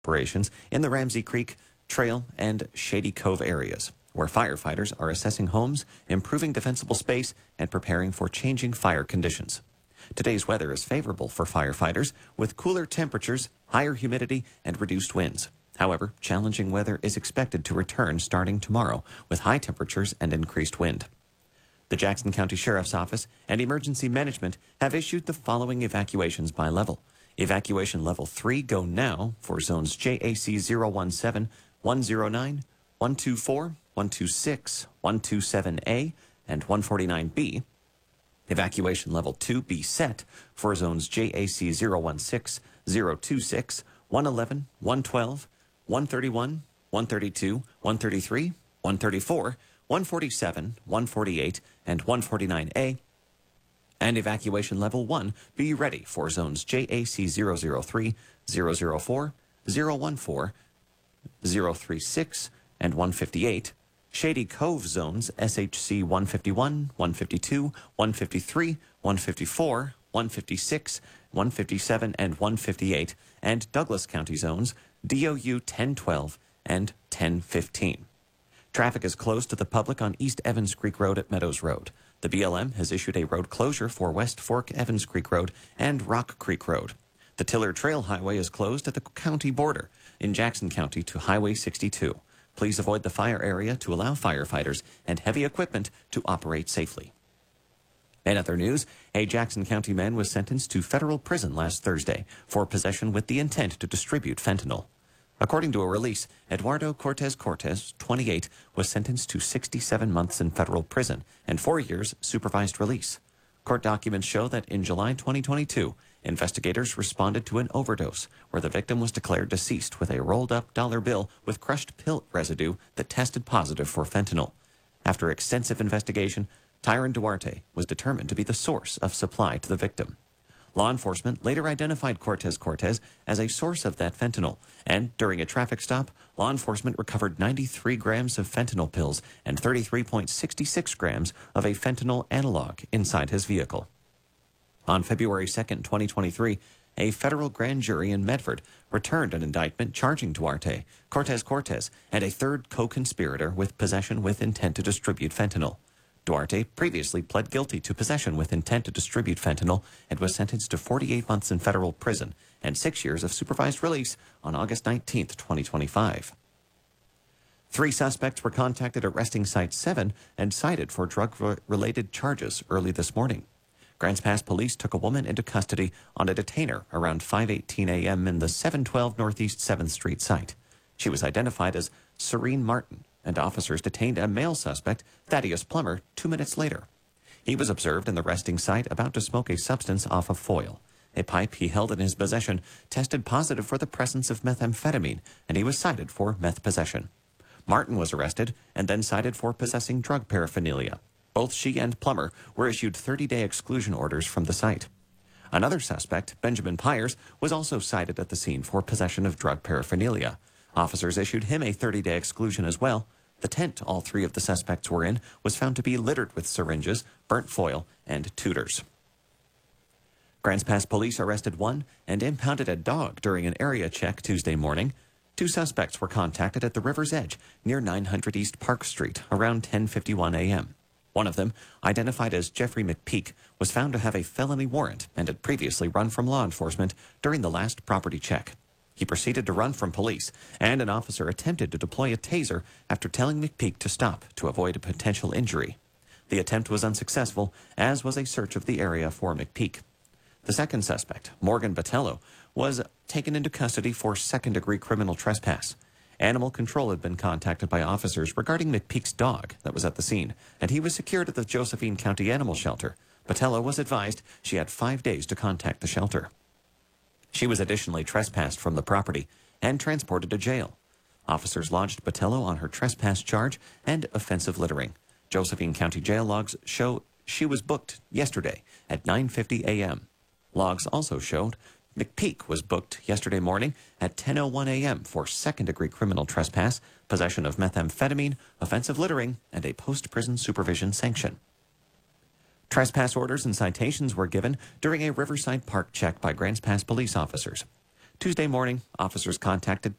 operations in the Ramsey Creek, Trail, and Shady Cove areas, where firefighters are assessing homes, improving defensible space, and preparing for changing fire conditions. Today's weather is favorable for firefighters, with cooler temperatures, higher humidity, and reduced winds. However, challenging weather is expected to return starting tomorrow, with high temperatures and increased wind. The Jackson County Sheriff's Office and Emergency Management have issued the following evacuations by level. Evacuation Level 3 go now for zones JAC 017, 109, 124, 126, 127A, and 149B. Evacuation Level 2 be set for zones JAC 016, 026, 111, 112, 131, 132, 133, 134, 147, 148, and 149A. And Evacuation Level 1 be ready for zones JAC 003, 004, 014, 036, and 158, Shady Cove zones SHC 151, 152, 153, 154, 156, 157, and 158, and Douglas County zones DOU 1012 and 1015. Traffic is closed to the public on East Evans Creek Road at Meadows Road. The BLM has issued a road closure for West Fork Evans Creek Road and Rock Creek Road. The Tiller Trail Highway is closed at the county border in Jackson County to Highway 62. Please avoid the fire area to allow firefighters and heavy equipment to operate safely. In other news, a Jackson County man was sentenced to federal prison last Thursday for possession with the intent to distribute fentanyl. According to a release, Eduardo Cortez, 28, was sentenced to 67 months in federal prison and 4 years supervised release. Court documents show that in July 2022, investigators responded to an overdose where the victim was declared deceased with a rolled-up dollar bill with crushed pill residue that tested positive for fentanyl. After extensive investigation, Tyron Duarte was determined to be the source of supply to the victim. Law enforcement later identified Cortez as a source of that fentanyl, and during a traffic stop, law enforcement recovered 93 grams of fentanyl pills and 33.66 grams of a fentanyl analog inside his vehicle. On February 2, 2023, a federal grand jury in Medford returned an indictment charging Duarte, Cortez, and a third co-conspirator with possession with intent to distribute fentanyl. Duarte previously pled guilty to possession with intent to distribute fentanyl and was sentenced to 48 months in federal prison and 6 years of supervised release on August 19, 2025. 3 suspects were contacted at Resting Site 7 and cited for drug-related charges early this morning. Grants Pass police took a woman into custody on a detainer around 5:18 a.m. in the 712 Northeast 7th Street site. She was identified as Serene Martin, and officers detained a male suspect, Thaddeus Plummer, 2 minutes later. He was observed in the resting site about to smoke a substance off of foil. A pipe he held in his possession tested positive for the presence of methamphetamine, and he was cited for meth possession. Martin was arrested and then cited for possessing drug paraphernalia. Both she and Plummer were issued 30-day exclusion orders from the site. Another suspect, Benjamin Pyers, was also cited at the scene for possession of drug paraphernalia. Officers issued him a 30-day exclusion as well. The tent all 3 of the suspects were in was found to be littered with syringes, burnt foil, and tutors. Grants Pass police arrested one and impounded a dog during an area check Tuesday morning. 2 suspects were contacted at the river's edge near 900 East Park Street around 10:51 a.m. One of them, identified as Jeffrey McPeak, was found to have a felony warrant and had previously run from law enforcement during the last property check. He proceeded to run from police, and an officer attempted to deploy a taser after telling McPeak to stop to avoid a potential injury. The attempt was unsuccessful, as was a search of the area for McPeak. The second suspect, Morgan Botello, was taken into custody for second-degree criminal trespass. Animal Control had been contacted by officers regarding McPeak's dog that was at the scene, and he was secured at the Josephine County Animal Shelter. Botello was advised she had 5 days to contact the shelter. She was additionally trespassed from the property and transported to jail. Officers lodged Botello on her trespass charge and offensive littering. Josephine County jail logs show she was booked yesterday at 9:50 a.m. Logs also showed McPeak was booked yesterday morning at 10:01 a.m. for second-degree criminal trespass, possession of methamphetamine, offensive littering, and a post-prison supervision sanction. Trespass orders and citations were given during a Riverside Park check by Grants Pass police officers. Tuesday morning, officers contacted